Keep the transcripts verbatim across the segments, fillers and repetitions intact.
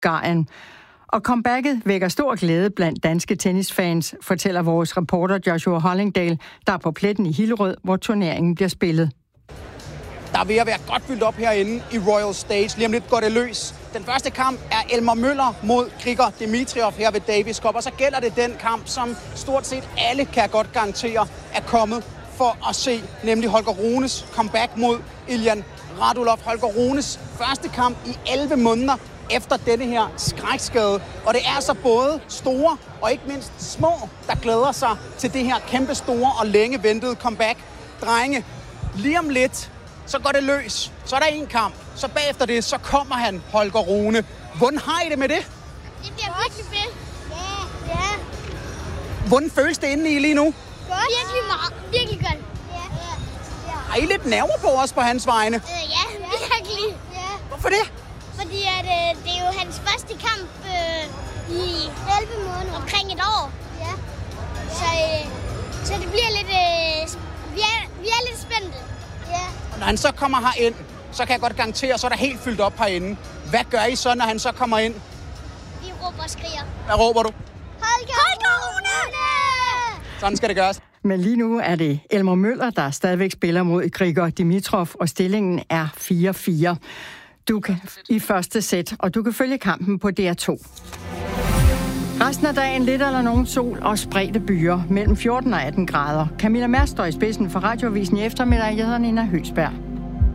Bulgarien. Og comebacket vækker stor glæde blandt danske tennisfans, fortæller vores reporter Joshua Hollingdale, der er på pletten i Hillerød, hvor turneringen bliver spillet. Der er ved at være godt fyldt op herinde i Royal Stage. Lige om lidt går det løs. Den første kamp er Elmer Møller mod Grigor Dimitrov her ved Davis Cup. Og så gælder det den kamp, som stort set alle kan godt garantere er kommet for at se. Nemlig Holger Runes comeback mod Iljan Radulov. Holger Runes første kamp i elleve måneder efter denne her skrækskade. Og det er altså både store og ikke mindst små, der glæder sig til det her kæmpe store og længe ventede comeback. Drenge, lige om lidt, så går det løs. Så er der en kamp. Så bagefter det, så kommer han, Holger Rune. Hvordan har I det med det? Det bliver virkelig fedt. Ja. Ja. Hvordan føles det inde i lige nu? Godt. Virkelig meget. Virkelig godt. Ja. Ja. Har I lidt nerver på os på hans vegne? Øh, ja, virkelig. Ja. Hvorfor det? Fordi at, øh, det er jo hans første kamp øh, i elleve måneder. Omkring et år. Ja. Så, øh, så det bliver lidt... Øh, vi, er, vi er lidt spændte. Ja. Når han så kommer herind, så kan jeg godt garantere, så er der helt fyldt op herinde. Hvad gør I så, når han så kommer ind? Vi råber og skriger. Hvad råber du? Holger, Holger Rune! Sådan skal det gøres. Men lige nu er det Elmer Møller, der stadigvæk spiller mod Grigor Dimitrov, og stillingen er fire fire. Du kan i første sæt, og du kan følge kampen på D R to. Resten af dagen lidt eller nogen sol og spredte byer mellem fjorten og atten grader. Camilla Mærs står i spidsen for Radioavisen i eftermiddag. Jeg hedder Nina Høgsberg.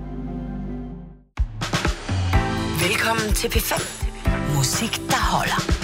Velkommen til P fem. Musik, der holder.